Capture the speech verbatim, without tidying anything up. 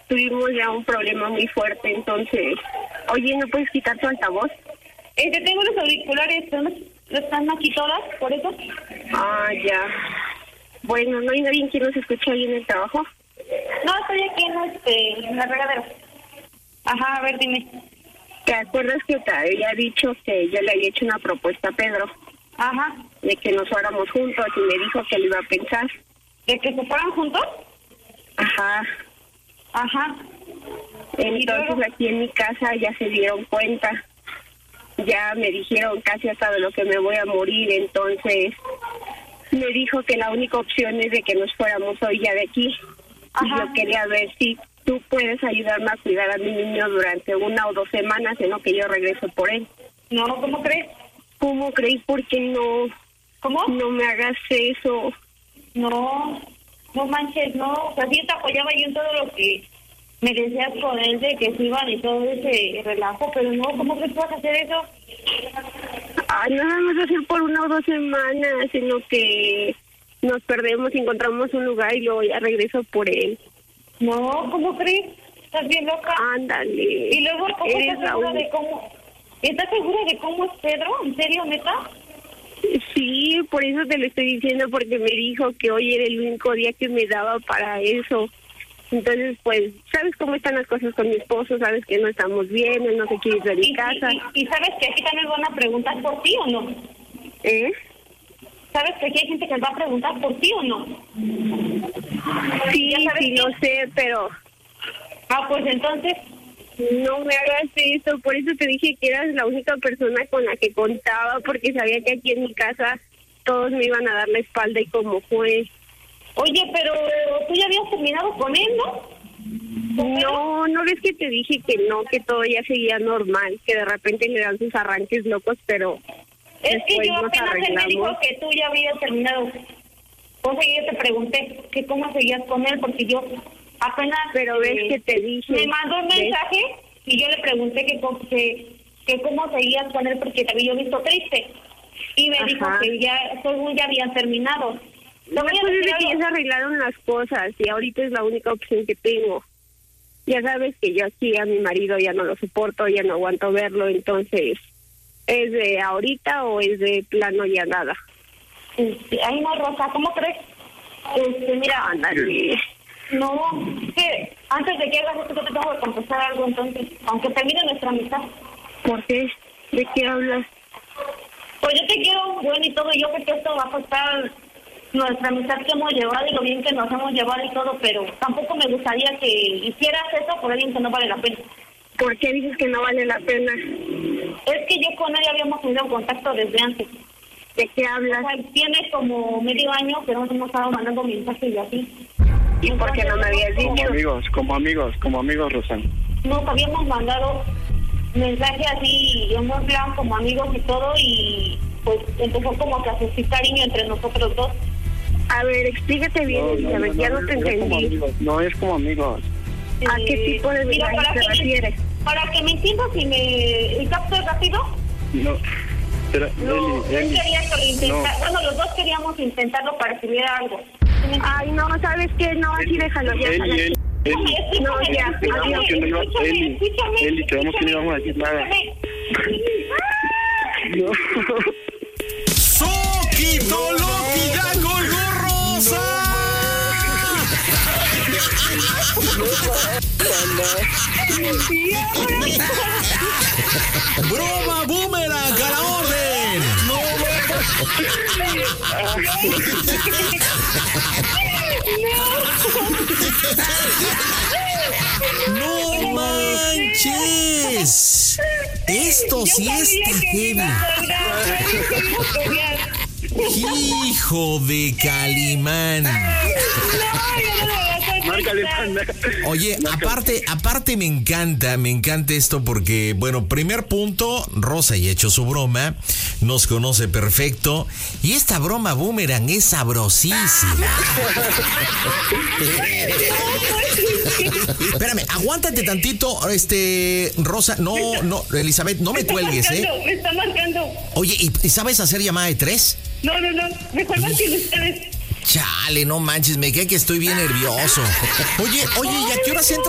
tuvimos ya un problema muy fuerte, entonces... Oye, ¿no puedes quitar tu altavoz? Este, tengo los auriculares, ¿no? ¿Están aquí todas, por eso? Ah, ya. Bueno, ¿no hay nadie que nos escuche ahí en el trabajo? No, estoy aquí en, este, en la regadera. Ajá, a ver, dime. ¿Te acuerdas que te había dicho que yo le había hecho una propuesta a Pedro? Ajá. De que nos fuéramos juntos y me dijo que lo iba a pensar. ¿De que se fueran juntos? Ajá. Ajá. Entonces aquí en mi casa ya se dieron cuenta. Ya me dijeron casi hasta de lo que me voy a morir, entonces me dijo que la única opción es de que nos fuéramos hoy ya de aquí. Ajá. Y yo quería ver si tú puedes ayudarme a cuidar a mi niño durante una o dos semanas en lo que yo regreso por él. No, ¿cómo crees? ¿Cómo crees? ¿Por qué no? ¿Cómo? No me hagas eso. No, no manches, no. O sea, sí te apoyaba yo en todo lo que me decías con él de que se iban y todo ese relajo, pero no, ¿cómo crees que vas a hacer eso? Ah, no vamos a hacer por una o dos semanas, sino que nos perdemos y encontramos un lugar y luego ya regreso por él. No, ¿cómo crees? ¿Estás bien loca? Ándale. Y luego, ¿cómo estás segura de cómo? ¿Estás segura de cómo es Pedro? ¿En serio, neta? Sí, por eso te lo estoy diciendo, porque me dijo que hoy era el único día que me daba para eso. Entonces, pues, ¿sabes cómo están las cosas con mi esposo? ¿Sabes que no estamos bien? Él no se quiere ir de mi casa. Y, y, y ¿sabes que aquí también van a preguntar por ti o no? ¿Eh? ¿Sabes que aquí hay gente que va a preguntar por ti o no? Sí, sí, no sé, pero... Ah, pues entonces... No me hagas eso, por eso te dije que eras la única persona con la que contaba, porque sabía que aquí en mi casa todos me iban a dar la espalda y como fue. Oye, pero tú ya habías terminado con él, ¿no? No, ¿no ves que te dije que no, que todo ya seguía normal, que de repente le dan sus arranques locos, pero... Es que yo apenas él me dijo que tú ya habías terminado. O sea, yo te pregunté que cómo seguías con él, porque yo apenas... Pero ves eh, que te dije... Me mandó un mensaje y yo le pregunté que, que, que cómo seguías con él, porque te había visto triste. Y me Ajá. dijo que ya, según ya habían terminado. Lo bueno es que ya se arreglaron las cosas y ahorita es la única opción que tengo. Ya sabes que yo aquí a mi marido ya no lo soporto, ya no aguanto verlo, entonces... ¿Es de ahorita o es de plano ya nada? Este, ay, no, Rosa, ¿cómo crees? Este, mira, ándale. No, que antes de que hagas esto yo te tengo que contestar algo, entonces, aunque termine nuestra amistad. ¿Por qué? ¿De qué hablas? Pues yo te quiero, bueno, y todo, yo creo que esto va a costar nuestra amistad que hemos llevado y lo bien que nos hemos llevado y todo, pero tampoco me gustaría que hicieras eso por alguien que no vale la pena. ¿Por qué dices que no vale la pena? Es que yo con él habíamos tenido contacto desde antes. ¿De qué hablas? O sea, tiene como medio año que nos hemos estado mandando mensajes y así. ¿Y por qué no me habías dicho? Como amigos, como amigos, como amigos, Rosana. Nos habíamos mandado mensajes así, en un plan como amigos y todo, y pues empezó como que a sentir cariño entre nosotros dos. A ver, explícate bien, No, Elizabeth, no, no, ya no, no te no, entendí. no es como amigos. ¿A qué tipo de mensajes te refieres? Para que me entiendas y me captes rápido. No, pero, no, Eli, Eli, él quería que lo intentara. no. Bueno, los dos queríamos intentarlo para que hubiera algo. Ay, no, ¿sabes qué? No, así déjalo, ya. Eli, Eli, Eli, Escúchame, no, ya, escúchame, adiós. escúchame, Eli, escúchame, Eli, quedamos que no íbamos a decir nada. No. ¡Soquito Loki ya colgó Rosa! ¡Broma boomerang a la orden! ¡No manches! Esto sí está heavy. Hijo de Calimán. Oye, aparte, aparte me encanta, me encanta esto porque, bueno, primer punto, Rosa ya ha hecho su broma, nos conoce perfecto y esta broma boomerang es sabrosísima. Espérame, aguántate tantito, este, Rosa, no, no, Elizabeth, no me cuelgues, ¿eh? Me está marcando. Oye, ¿y, ¿y sabes hacer llamada de tres? No, no, no, mejor marquen ustedes. Chale, no manches, me queda que estoy bien nervioso. Oye, oye, ¿y a qué hora se entra?